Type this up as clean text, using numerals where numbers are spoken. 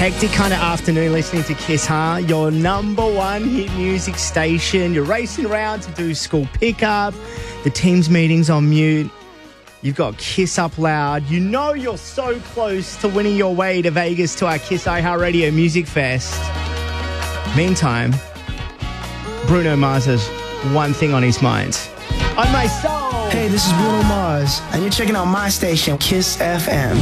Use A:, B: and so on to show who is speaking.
A: Hectic kind of afternoon listening to Kiss, huh? Your number one hit music station. You're racing around to do school pickup. The team's meeting's on mute. You've got Kiss up loud. You know you're so close to winning your way to Vegas to our Kiss iHeartRadio Music Fest. Meantime, Bruno Mars has one thing on his mind. On my soul.
B: Hey, this is Bruno Mars, and you're checking out my station, Kiss FM.